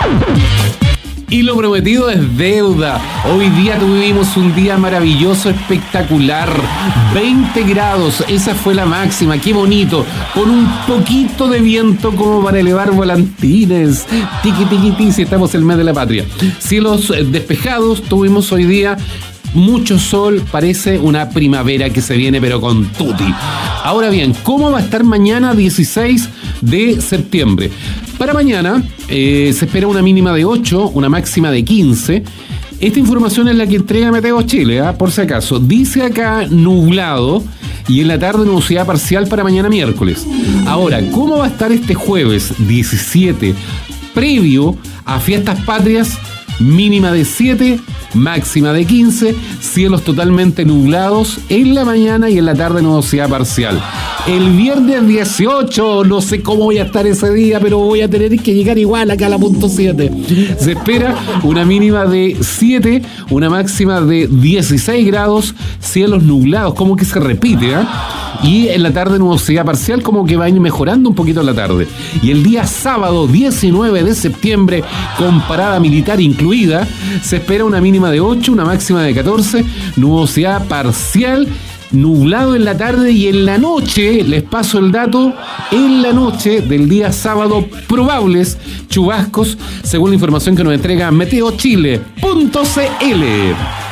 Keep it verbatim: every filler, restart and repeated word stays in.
Y lo prometido es deuda. Hoy día tuvimos un día maravilloso, espectacular. veinte grados, esa fue la máxima. Qué bonito. Con un poquito de viento como para elevar volantines. Tiqui, tiqui, tiqui, si estamos en el mes de la patria. Cielos despejados tuvimos hoy día. Mucho sol, parece una primavera que se viene pero con tutti. Ahora bien, ¿cómo va a estar mañana dieciséis de septiembre? Para mañana eh, se espera una mínima de ocho, una máxima de quince. Esta información es la que entrega Meteo Chile, ¿eh? Por si acaso. Dice acá nublado y en la tarde nubosidad parcial para mañana miércoles. Ahora, ¿cómo va a estar este jueves diecisiete previo a Fiestas Patrias? Mínima de siete, máxima de quince, cielos totalmente nublados en la mañana y en la tarde nubosidad parcial. El viernes dieciocho, no sé cómo voy a estar ese día, pero voy a tener que llegar igual acá a la punto siete. Se espera una mínima de siete, una máxima de dieciséis grados, cielos nublados, como que se repite, ¿eh? Y en la tarde nubosidad parcial, como que va a ir mejorando un poquito en la tarde. Y el día sábado diecinueve de septiembre, con parada militar incluida, se espera una mínima de ocho, una máxima de catorce, nubosidad parcial, nublado en la tarde y en la noche, les paso el dato, en la noche del día sábado, probables chubascos, según la información que nos entrega Meteo Chile punto c l.